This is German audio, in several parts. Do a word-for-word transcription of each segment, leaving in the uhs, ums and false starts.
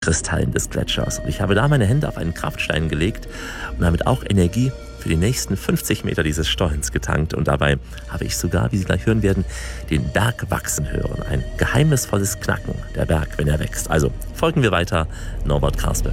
Bergkristallen des Gletschers. Und ich habe da meine Hände auf einen Kraftstein gelegt und damit auch Energie für die nächsten fünfzig Meter dieses Stollens getankt. Und dabei habe ich sogar, wie Sie gleich hören werden, den Berg wachsen hören. Ein geheimnisvolles Knacken, der Berg, wenn er wächst. Also folgen wir weiter, Norbert Karsberg.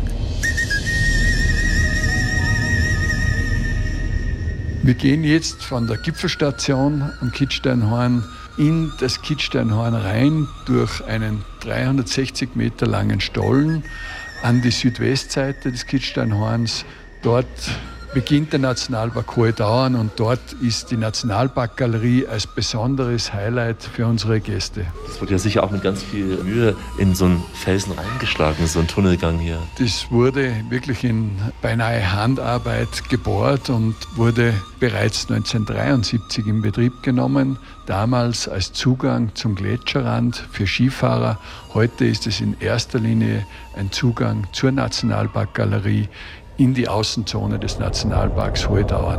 Wir gehen jetzt von der Gipfelstation am Kitzsteinhorn in das Kitzsteinhorn rein durch einen dreihundertsechzig Meter langen Stollen an die Südwestseite des Kitzsteinhorns. Dort beginnt der Nationalpark Hohe Tauern und dort ist die Nationalparkgalerie als besonderes Highlight für unsere Gäste. Das wurde ja sicher auch mit ganz viel Mühe in so einen Felsen reingeschlagen, so ein Tunnelgang hier. Das wurde wirklich in beinahe Handarbeit gebohrt und wurde bereits neunzehnhundertdreiundsiebzig in Betrieb genommen. Damals als Zugang zum Gletscherrand für Skifahrer. Heute ist es in erster Linie ein Zugang zur Nationalparkgalerie in die Außenzone des Nationalparks Hohe Tauern.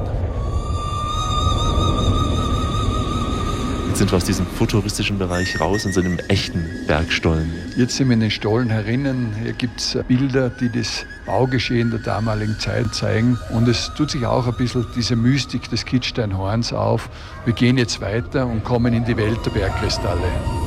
Jetzt sind wir aus diesem futuristischen Bereich raus in so einem echten Bergstollen. Jetzt sind wir in den Stollen herinnen. Hier gibt es Bilder, die das Baugeschehen der damaligen Zeit zeigen. Und es tut sich auch ein bisschen diese Mystik des Kitzsteinhorns auf. Wir gehen jetzt weiter und kommen in die Welt der Bergkristalle.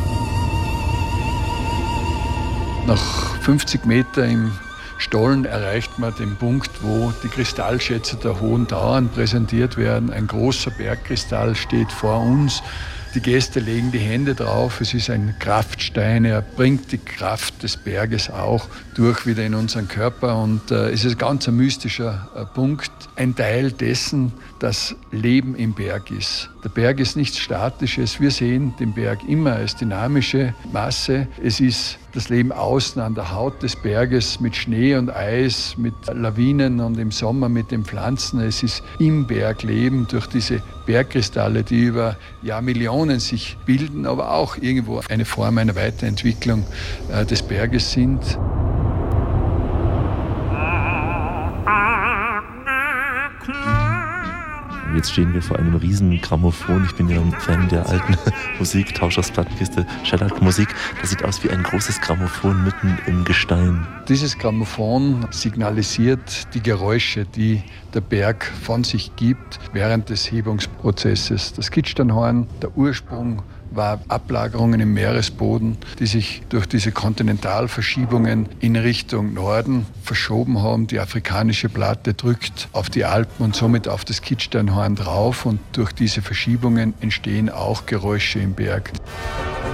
Nach fünfzig Meter im Stollen erreicht man den Punkt, wo die Kristallschätze der Hohen Tauern präsentiert werden. Ein großer Bergkristall steht vor uns. Die Gäste legen die Hände drauf. Es ist ein Kraftstein. Er bringt die Kraft des Berges auch durch wieder in unseren Körper. Und äh, es ist ganz ein mystischer äh, Punkt. Ein Teil dessen, das Leben im Berg ist. Der Berg ist nichts Statisches. Wir sehen den Berg immer als dynamische Masse. Es ist das Leben außen an der Haut des Berges mit Schnee und Eis, mit Lawinen und im Sommer mit den Pflanzen. Es ist im Berg Leben durch diese Bergkristalle, die über Jahrmillionen sich bilden, aber auch irgendwo eine Form einer Weiterentwicklung äh, des Berges sind. Jetzt stehen wir vor einem riesen Grammophon. Ich bin ja ein Fan der alten Musik, Tauschers Plattenkiste, Shellac-Musik. Das sieht aus wie ein großes Grammophon mitten im Gestein. Dieses Grammophon signalisiert die Geräusche, die der Berg von sich gibt während des Hebungsprozesses. Das Kitzsteinhorn, der Ursprung, war Ablagerungen im Meeresboden, die sich durch diese Kontinentalverschiebungen in Richtung Norden verschoben haben. Die afrikanische Platte drückt auf die Alpen und somit auf das Kitzsteinhorn drauf und durch diese Verschiebungen entstehen auch Geräusche im Berg.